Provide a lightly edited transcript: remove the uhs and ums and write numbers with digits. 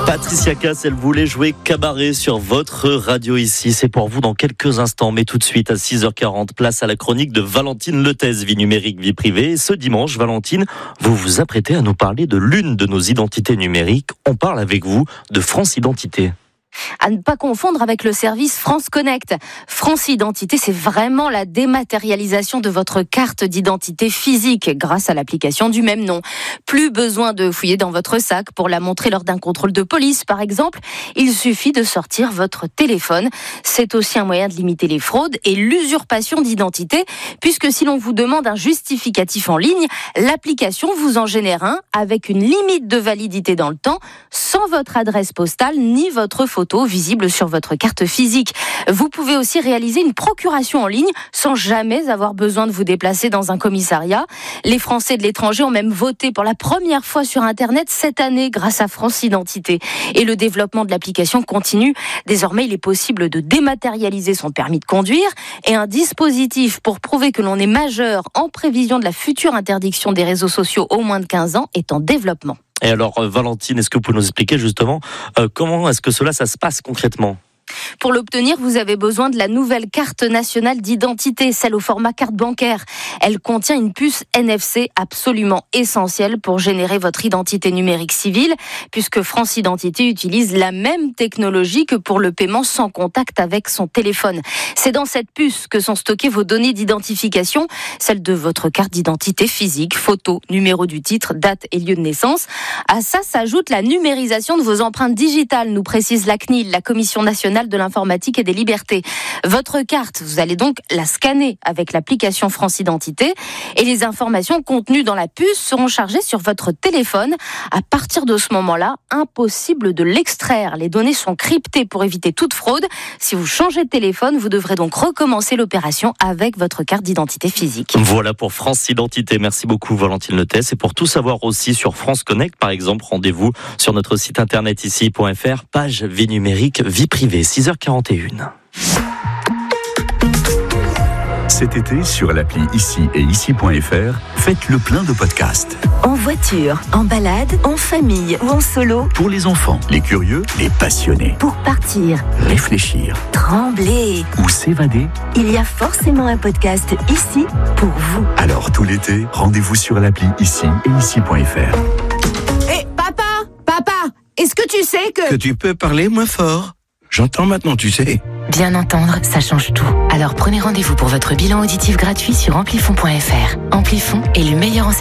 Patricia Cass, elle voulait jouer cabaret sur votre radio ici. C'est pour vous dans quelques instants, mais tout de suite à 6h40, place à la chronique de Valentine Letès, vie numérique, vie privée. Et ce dimanche, Valentine, vous vous apprêtez à nous parler de l'une de nos identités numériques. On parle avec vous de France Identité. À ne pas confondre avec le service France Connect. France Identité, c'est vraiment la dématérialisation de votre carte d'identité physique grâce à l'application du même nom. Plus besoin de fouiller dans votre sac pour la montrer lors d'un contrôle de police, par exemple. Il suffit de sortir votre téléphone. C'est aussi un moyen de limiter les fraudes et l'usurpation d'identité, puisque si l'on vous demande un justificatif en ligne, l'application vous en génère un avec une limite de validité dans le temps, sans votre adresse postale ni votre photo visible sur votre carte physique. Vous pouvez aussi réaliser une procuration en ligne sans jamais avoir besoin de vous déplacer dans un commissariat. Les Français de l'étranger ont même voté pour la première fois sur Internet cette année grâce à France Identité. Et le développement de l'application continue. Désormais, il est possible de dématérialiser son permis de conduire et un dispositif pour prouver que l'on est majeur en prévision de la future interdiction des réseaux sociaux aux moins de 15 ans est en développement. Et alors, Valentine, est-ce que vous pouvez nous expliquer justement comment est-ce que ça se passe concrètement ? Pour l'obtenir, vous avez besoin de la nouvelle carte nationale d'identité, celle au format carte bancaire. Elle contient une puce NFC absolument essentielle pour générer votre identité numérique civile, puisque France Identité utilise la même technologie que pour le paiement sans contact avec son téléphone. C'est dans cette puce que sont stockées vos données d'identification, celles de votre carte d'identité physique, photo, numéro du titre, date et lieu de naissance. À ça s'ajoute la numérisation de vos empreintes digitales, nous précise la CNIL, la Commission nationale de l'informatique et des libertés. Votre carte, vous allez donc la scanner avec l'application France Identité et les informations contenues dans la puce seront chargées sur votre téléphone. À partir de ce moment-là, impossible de l'extraire. Les données sont cryptées pour éviter toute fraude. Si vous changez de téléphone, vous devrez donc recommencer l'opération avec votre carte d'identité physique. Voilà pour France Identité. Merci beaucoup Valentine Letès. Et pour tout savoir aussi sur France Connect, par exemple, rendez-vous sur notre site internet ici.fr, page vie numérique, vie privée. 6h41. Cet été, sur l'appli Ici et Ici.fr, faites le plein de podcasts. En voiture, en balade, en famille ou en solo. Pour les enfants, les curieux, les passionnés. Pour partir, réfléchir, trembler ou s'évader. Il y a forcément un podcast ici pour vous. Alors tout l'été, rendez-vous sur l'appli Ici et Ici.fr. Hé, papa, est-ce que tu sais que tu peux parler moins fort? J'entends maintenant, tu sais. Bien entendre, ça change tout. Alors prenez rendez-vous pour votre bilan auditif gratuit sur amplifon.fr. Amplifon est le meilleur